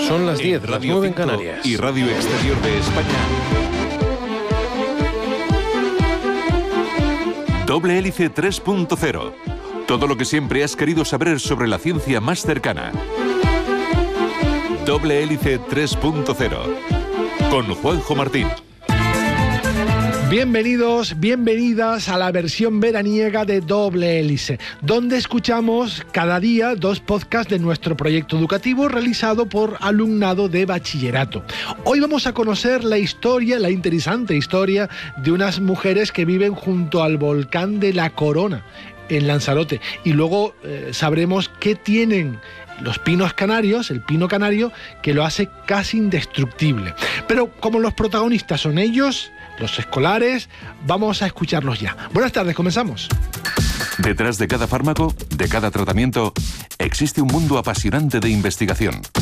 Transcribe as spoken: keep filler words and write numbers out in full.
Son las diez, las nueve en Canarias. Y Radio Exterior de España. Doble Hélice tres punto cero. Todo lo que siempre has querido saber sobre la ciencia más cercana. Doble Hélice tres punto cero. Con Juanjo Martín. Bienvenidos, bienvenidas a la versión veraniega de Doble Hélice, donde escuchamos cada día dos podcasts de nuestro proyecto educativo realizado por alumnado de bachillerato. Hoy vamos a conocer la historia, la interesante historia de unas mujeres que viven junto al volcán de La Corona, en Lanzarote, y luego eh, sabremos qué tienen los pinos canarios, el pino canario, que lo hace casi indestructible. Pero como los protagonistas son ellos, los escolares, vamos a escucharlos ya. Buenas tardes, comenzamos. Detrás de cada fármaco, de cada tratamiento, existe un mundo apasionante de investigación.